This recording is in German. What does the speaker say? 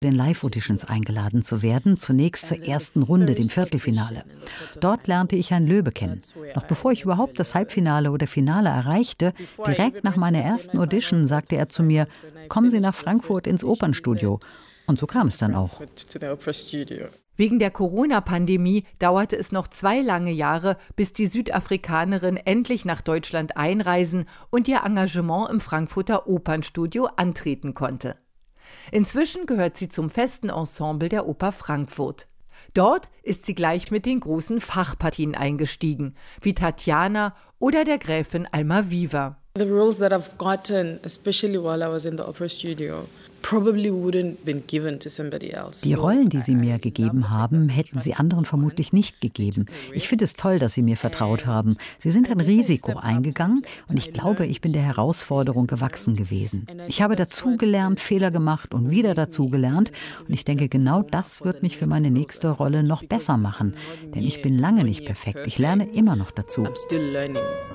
den Live-Auditions eingeladen zu werden, zunächst zur ersten Runde, dem Viertelfinale. Dort lernte ich Herrn Loebe kennen. Noch bevor ich überhaupt das Halbfinale oder Finale erreichte, direkt nach meiner ersten Audition sagte er zu mir, kommen Sie nach Frankfurt ins Opernstudio. Und so kam es dann auch. Wegen der Corona-Pandemie dauerte es noch 2 lange Jahre, bis die Südafrikanerin endlich nach Deutschland einreisen und ihr Engagement im Frankfurter Opernstudio antreten konnte. Inzwischen gehört sie zum festen Ensemble der Oper Frankfurt. Dort ist sie gleich mit den großen Fachpartien eingestiegen, wie Tatjana oder der Gräfin Almaviva. The roles that I've gotten, especially while I was in the opera studio, probably wouldn't been given to somebody else. Die Rollen, die Sie mir gegeben haben, hätten Sie anderen vermutlich nicht gegeben. Ich finde es toll, dass Sie mir vertraut haben. Sie sind ein Risiko eingegangen und ich glaube, ich bin der Herausforderung gewachsen gewesen. Ich habe dazugelernt, Fehler gemacht und wieder dazugelernt und ich denke, genau das wird mich für meine nächste Rolle noch besser machen. Denn ich bin lange nicht perfekt. Ich lerne immer noch dazu.